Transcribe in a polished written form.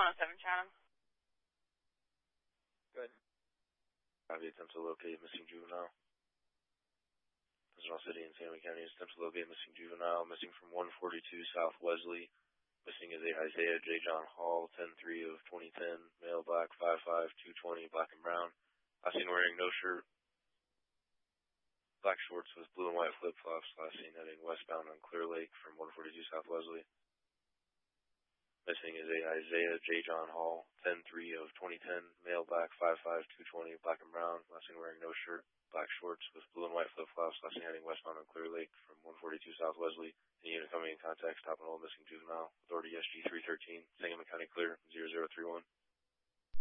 107 Chatham. Good. Copy, attempt to locate missing juvenile. Israel City and San Luis County attempt to locate missing juvenile, missing from 142 South Wesley. Missing is a Isaiah J. John Hall, 10-3 of 2010, male, black, 5'5", 220, black and brown. Last seen wearing no shirt, black shorts with blue and white flip-flops. Last seen heading westbound on Clear Lake from 142 South Wesley. Missing is a Isaiah J. John Hall, 10-3 of 2010, male, black, 5'5", 220, black and brown. Last seen wearing no shirt, black shorts with blue and white flip-flops. Last seen heading westbound on Clear Lake from 142 South Wesley. Any unit coming in contact, stop and hold missing juvenile. Authority SG 313, Sangamon County clear, 0031.